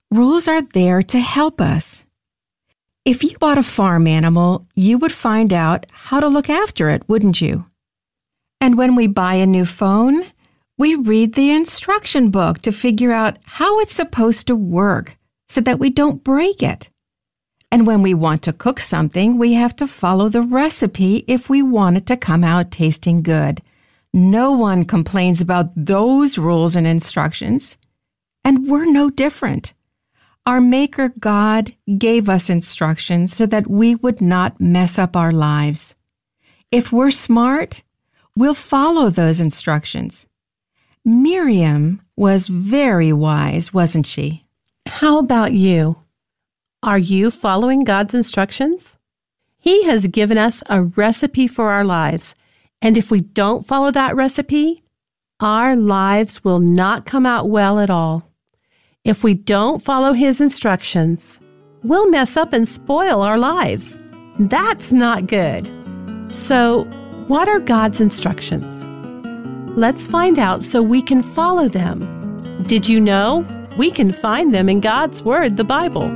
Rules are there to help us. If you bought a farm animal, you would find out how to look after it, wouldn't you? And when we buy a new phone, we read the instruction book to figure out how it's supposed to work so that we don't break it. And when we want to cook something, we have to follow the recipe if we want it to come out tasting good. No one complains about those rules and instructions. And we're no different. Our Maker God gave us instructions so that we would not mess up our lives. If we're smart, we'll follow those instructions. Miriam was very wise, wasn't she? How about you? Are you following God's instructions? He has given us a recipe for our lives, and if we don't follow that recipe, our lives will not come out well at all. If we don't follow His instructions, we'll mess up and spoil our lives. That's not good. So, what are God's instructions? Let's find out so we can follow them. Did you know we can find them in God's Word, the Bible?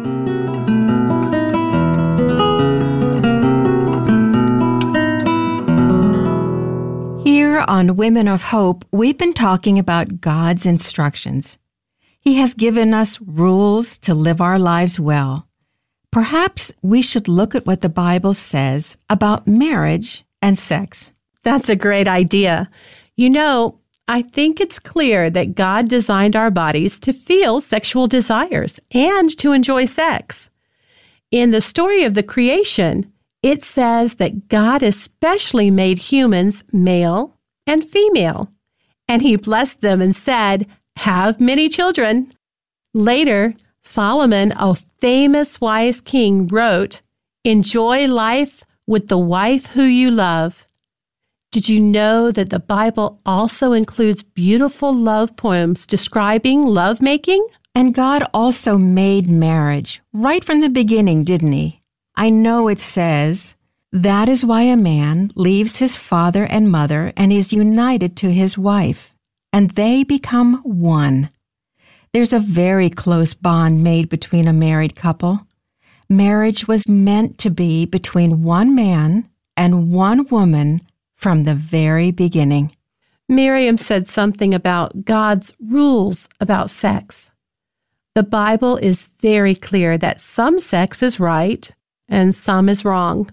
Here on Women of Hope, we've been talking about God's instructions. He has given us rules to live our lives well. Perhaps we should look at what the Bible says about marriage and sex. That's a great idea. You know, I think it's clear that God designed our bodies to feel sexual desires and to enjoy sex. In the story of the creation, it says that God especially made humans male and female, and He blessed them and said, "Have many children." Later, Solomon, a famous wise king, wrote, "Enjoy life with the wife who you love." Did you know that the Bible also includes beautiful love poems describing lovemaking? And God also made marriage right from the beginning, didn't He? I know it says, "That is why a man leaves his father and mother and is united to his wife, and they become one." There's a very close bond made between a married couple. Marriage was meant to be between one man and one woman from the very beginning. Miriam said something about God's rules about sex. The Bible is very clear that some sex is right and some is wrong.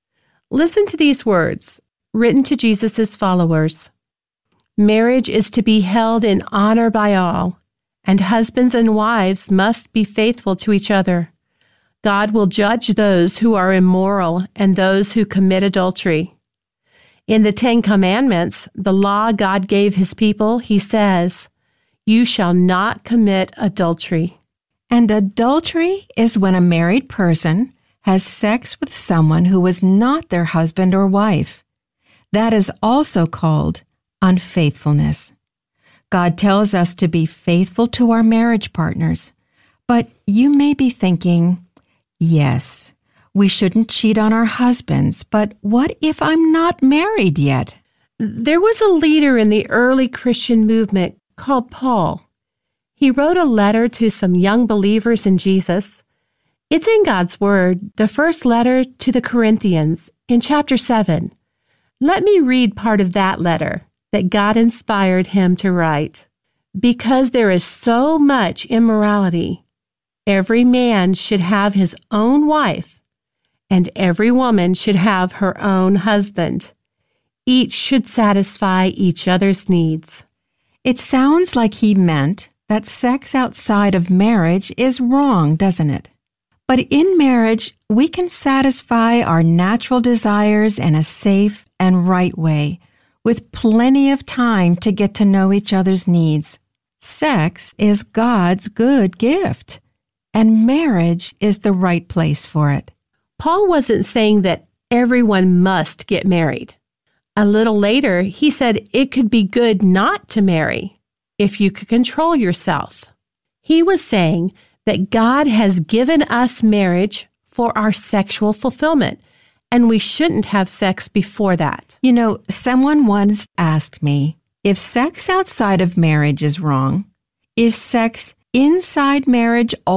Listen to these words, written to Jesus' followers. "Marriage is to be held in honor by all, and husbands and wives must be faithful to each other. God will judge those who are immoral and those who commit adultery." In the Ten Commandments, the law God gave His people, He says, "You shall not commit adultery." And adultery is when a married person has sex with someone who was not their husband or wife. That is also called unfaithfulness. God tells us to be faithful to our marriage partners. But you may be thinking, yes, we shouldn't cheat on our husbands, but what if I'm not married yet? There was a leader in the early Christian movement called Paul. He wrote a letter to some young believers in Jesus. It's in God's Word, the first letter to the Corinthians, in chapter 7. Let me read part of that letter that God inspired him to write. "Because there is so much immorality, every man should have his own wife, and every woman should have her own husband. Each should satisfy each other's needs." It sounds like he meant that sex outside of marriage is wrong, doesn't it? But in marriage, we can satisfy our natural desires in a safe and right way, with plenty of time to get to know each other's needs. Sex is God's good gift, and marriage is the right place for it. Paul wasn't saying that everyone must get married. A little later, he said it could be good not to marry if you could control yourself. He was saying that God has given us marriage for our sexual fulfillment, and we shouldn't have sex before that. You know, someone once asked me, if sex outside of marriage is wrong, is sex inside marriage